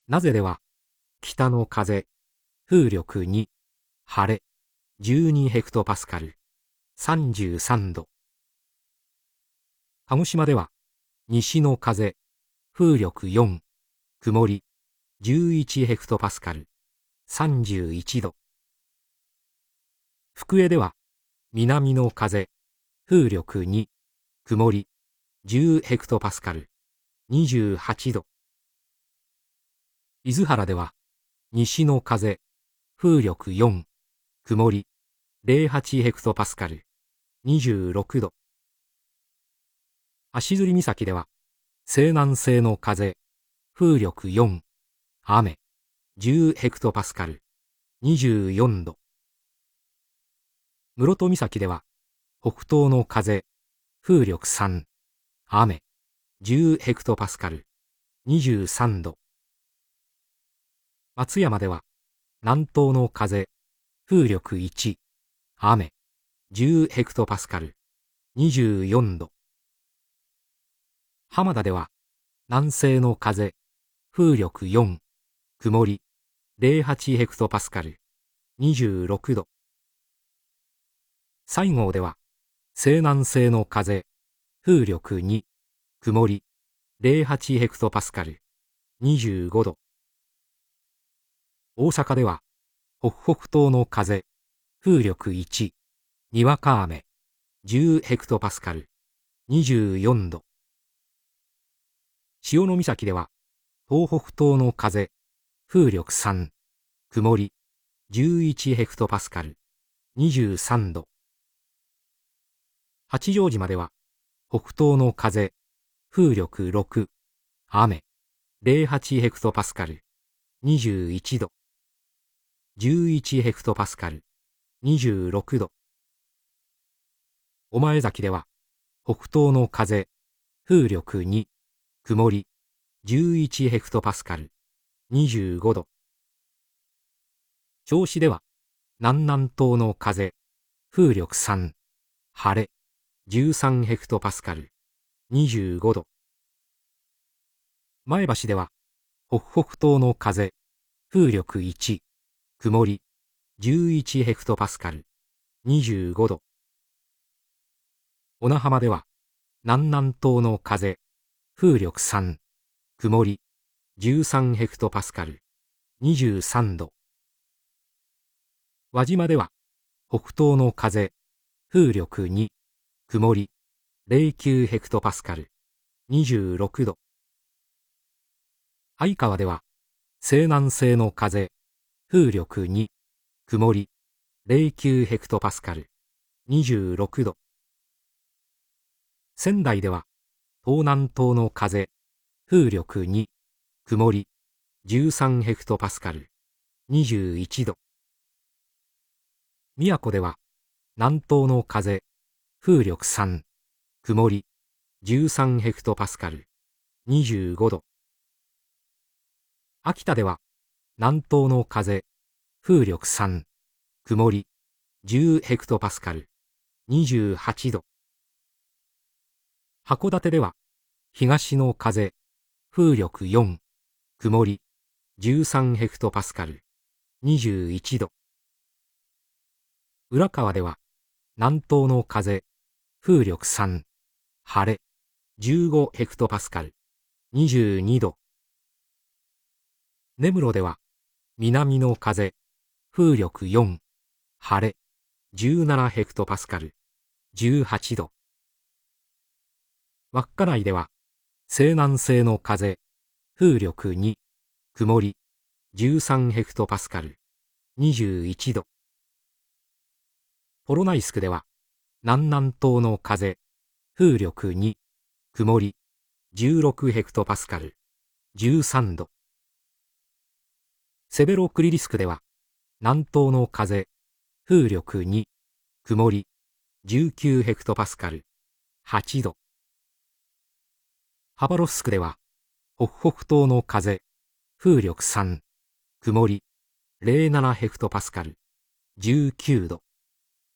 なぜでは、北の風、風力2、晴れ、12ヘクトパスカル、33度。鹿児島では、西の風、風力4、曇り、11ヘクトパスカル、31度。福江では、南の風、風力2、曇り、10ヘクトパスカル、28度。伊豆原では、西の風、風力4、曇り、08ヘクトパスカル、26度。足摺岬では、西南西の風、風力4、雨、10ヘクトパスカル、24度。室戸岬では、北東の風、風力3、雨、10ヘクトパスカル、23度。松山では、南東の風、風力1、雨、10ヘクトパスカル、24度。浜田では、南西の風、風力4、曇り、08ヘクトパスカル、26度。西郷では、西南西の風、風力2、曇り、08ヘクトパスカル、25度。大阪では、北北東の風、風力1、にわか雨、10ヘクトパスカル、24度。潮岬では、東北東の風、風力3、曇り、11ヘクトパスカル、23度。八丈島では、北東の風、風力6、雨、08ヘクトパスカル、21度。11ヘクトパスカル、26度。御前崎では、北東の風、風力2、曇り、11ヘクトパスカル、25度。銚子では、南南東の風、風力3、晴れ、13ヘクトパスカル、25度。前橋では、北北東の風、風力1、曇り、11ヘクトパスカル、25度。小名浜では、南南東の風、風力3、曇り、13ヘクトパスカル、23度。輪島では、北東の風、風力2、曇り、09ヘクトパスカル、26度。相川では、西南西の風、風力2、曇り、09ヘクトパスカル、26度。仙台では、東南東の風、風力2、曇り、13ヘクトパスカル、21度。宮古では、南東の風、風力3、曇り、13ヘクトパスカル、25度。秋田では、南東の風、風力3、曇り、10ヘクトパスカル、28度。函館では、東の風、風力4、曇り、13ヘクトパスカル、21度。浦河では、南東の風、風力3、晴れ、15ヘクトパスカル、22度。根室では、南の風、風力4、晴れ、17ヘクトパスカル、18度。稚内では、西南西の風、風力2、曇り、13ヘクトパスカル、21度。ポロナイスクでは、南南東の風、風力2、曇り、16ヘクトパスカル、13度。セベロクリリスクでは、南東の風、風力2、曇り、19ヘクトパスカル、8度。ハバロフスクでは、北北東の風、風力3、曇り、07ヘクトパスカル、19度。